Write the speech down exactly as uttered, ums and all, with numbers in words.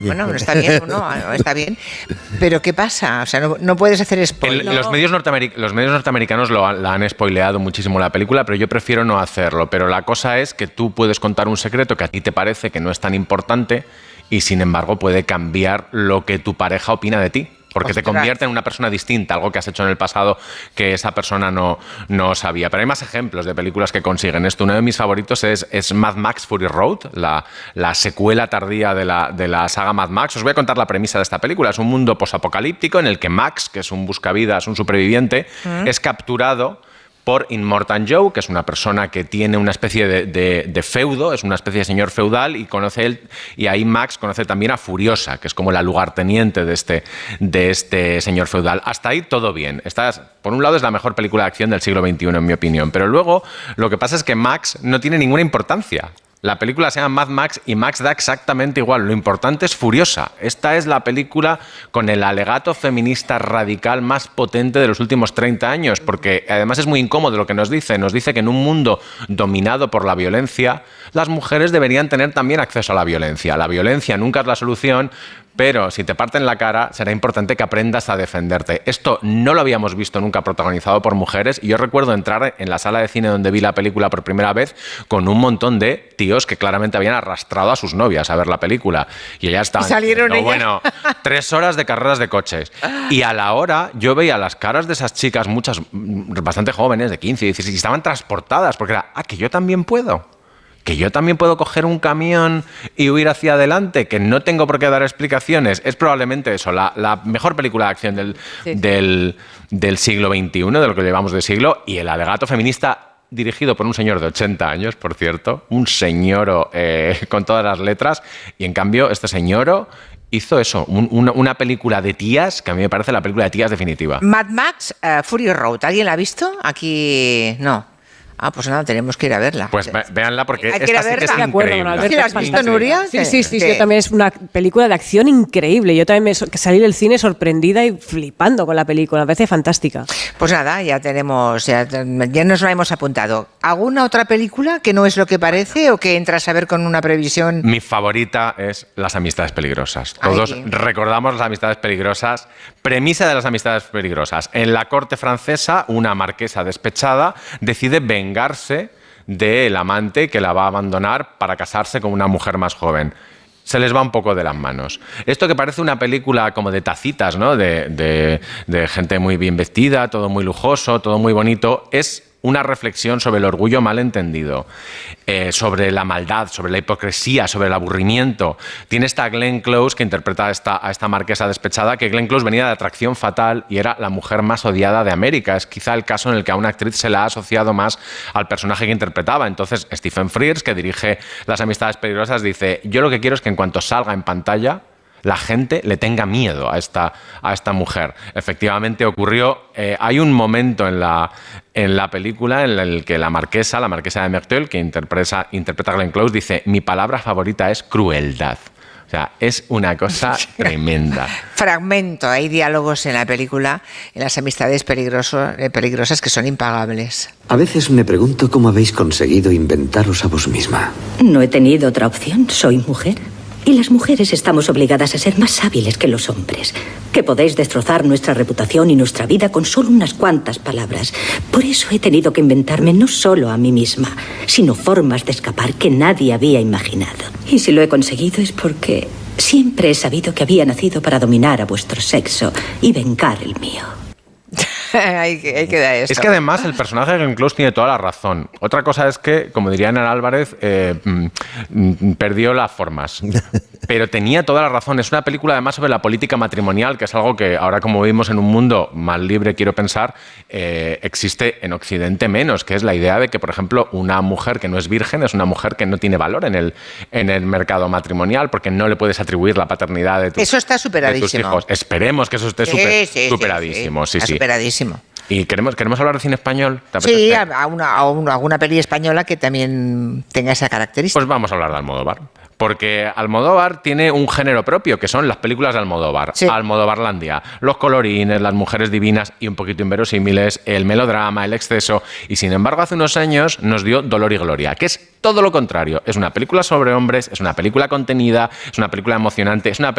Bueno, no está bien, no, está bien. Pero ¿qué pasa? O sea, no, no puedes hacer spoiler. El, los, medios norteameric- los medios norteamericanos lo, la han spoileado muchísimo la película, pero yo prefiero no hacerlo. Pero la cosa es que tú puedes contar un secreto que a ti te parece que no es tan importante y, sin embargo, puede cambiar lo que tu pareja opina de ti. Porque te convierte en una persona distinta, algo que has hecho en el pasado que esa persona no, no sabía. Pero hay más ejemplos de películas que consiguen esto. Uno de mis favoritos es, es Mad Max Fury Road, la, la secuela tardía de la, de la saga Mad Max. Os voy a contar la premisa de esta película. Es un mundo posapocalíptico en el que Max, que es un buscavidas, un superviviente, ¿Mm? es capturado por Immortan Joe, que es una persona que tiene una especie de, de, de feudo, es una especie de señor feudal, y conoce él, y ahí Max conoce también a Furiosa, que es como la lugarteniente de este, de este señor feudal. Hasta ahí todo bien. Esta, por un lado, es la mejor película de acción del siglo veintiuno, en mi opinión, pero luego lo que pasa es que Max no tiene ninguna importancia. La película se llama Mad Max y Max da exactamente igual. Lo importante es Furiosa. Esta es la película con el alegato feminista radical más potente de los últimos treinta años, porque además es muy incómodo lo que nos dice. Nos dice que en un mundo dominado por la violencia, las mujeres deberían tener también acceso a la violencia. La violencia nunca es la solución, pero si te parten la cara, será importante que aprendas a defenderte. Esto no lo habíamos visto nunca protagonizado por mujeres, y yo recuerdo entrar en la sala de cine donde vi la película por primera vez con un montón de tíos que claramente habían arrastrado a sus novias a ver la película. Y ellas estaban... ¿Y salieron no, ellas? Bueno, tres horas de carreras de coches. Y a la hora yo veía las caras de esas chicas, muchas bastante jóvenes, de quince, dieciséis, y estaban transportadas, porque era, ah, que yo también puedo. Que yo también puedo coger un camión y huir hacia adelante, que no tengo por qué dar explicaciones. Es probablemente eso, la, la mejor película de acción del, sí. del, del siglo veintiuno, de lo que llevamos de siglo, y el alegato feminista dirigido por un señor de ochenta años, por cierto, un señoro eh, con todas las letras, y en cambio este señoro hizo eso, un, una, una película de tías, que a mí me parece la película de tías definitiva. Mad Max uh, Fury Road, ¿alguien la ha visto? Aquí no. Ah, pues nada, tenemos que ir a verla. Pues ve, véanla porque hay que esta ir a verla. sí que es increíble. ¿Sí la has visto, Nuria? Sí, sí, sí, sí, yo también es una película de acción increíble. Yo también me so- salí del cine sorprendida y flipando con la película. Me parece fantástica. Pues nada, ya tenemos, ya, ya nos la hemos apuntado. ¿Alguna otra película que no es lo que parece o que entras a ver con una previsión? Mi favorita es Las amistades peligrosas. Todos Ay, recordamos Las amistades peligrosas. Premisa de Las amistades peligrosas. En la corte francesa, una marquesa despechada decide vengarse del amante que la va a abandonar para casarse con una mujer más joven. Se les va un poco de las manos. Esto que parece una película como de tacitas, ¿no? De, de, de gente muy bien vestida, todo muy lujoso, todo muy bonito, es una reflexión sobre el orgullo malentendido, eh, sobre la maldad, sobre la hipocresía, sobre el aburrimiento. Tiene esta Glenn Close que interpreta a esta, a esta marquesa despechada, que Glenn Close venía de Atracción Fatal y era la mujer más odiada de América. Es quizá el caso en el que a una actriz se le ha asociado más al personaje que interpretaba. Entonces Stephen Frears, que dirige Las amistades peligrosas, dice: yo lo que quiero es que en cuanto salga en pantalla la gente le tenga miedo a esta, a esta mujer. Efectivamente ocurrió. Eh, hay un momento en la, en la película en el que la marquesa, la marquesa de Merteuil, que interpreta, interpreta a Glenn Close, dice: mi palabra favorita es crueldad. O sea, es una cosa tremenda. Fragmento, hay diálogos en la película, en Las amistades peligroso, eh, peligrosas, que son impagables. A veces me pregunto cómo habéis conseguido inventaros a vos misma. No he tenido otra opción, soy mujer. Y las mujeres estamos obligadas a ser más hábiles que los hombres, que podéis destrozar nuestra reputación y nuestra vida con solo unas cuantas palabras. Por eso he tenido que inventarme no solo a mí misma, sino formas de escapar que nadie había imaginado. Y si lo he conseguido es porque siempre he sabido que había nacido para dominar a vuestro sexo y vengar el mío. Ahí queda eso. Es que además el personaje de Glenn Close tiene toda la razón. Otra cosa es que, como diría Ana Álvarez, eh, mm, perdió las formas. Pero tenía toda la razón. Es una película además sobre la política matrimonial, que es algo que ahora, como vivimos en un mundo más libre, quiero pensar, eh, existe en Occidente menos, que es la idea de que, por ejemplo, una mujer que no es virgen es una mujer que no tiene valor en el, en el mercado matrimonial, porque no le puedes atribuir la paternidad de, tu, eso está superadísimo. de tus hijos. Esperemos que eso esté sí, super, sí, superadísimo. Sí, sí. Sí, sí. Superadísimo. ¿Y queremos, queremos hablar de cine español? Sí, a, a, una, a una, alguna peli española que también tenga esa característica. Pues vamos a hablar de Almodóvar. Porque Almodóvar tiene un género propio, que son las películas de Almodóvar. Sí. Almodóvarlandia, los colorines, las mujeres divinas y un poquito inverosímiles, el melodrama, el exceso. Y sin embargo, hace unos años nos dio Dolor y Gloria, que es todo lo contrario. Es una película sobre hombres, es una película contenida, es una película emocionante, es una